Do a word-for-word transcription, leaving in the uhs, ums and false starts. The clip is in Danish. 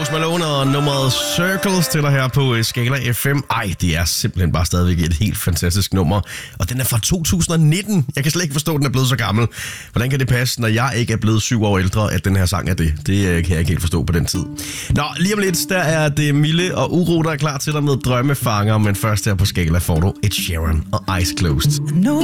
Malone og nummeret Circles til dig her på Skala F M. Ej, det er simpelthen bare stadigvæk et helt fantastisk nummer. Og den er fra to tusind nitten. Jeg kan slet ikke forstå, at den er blevet så gammel. Hvordan kan det passe, når jeg ikke er blevet syv år ældre, at den her sang er det? Det kan jeg ikke helt forstå på den tid. Nå, lige om lidt, der er det Mille og Uro, der er klar til dig med Drømmefanger. Men først her på Skala får du Ed Sheeran og Eyes Closed.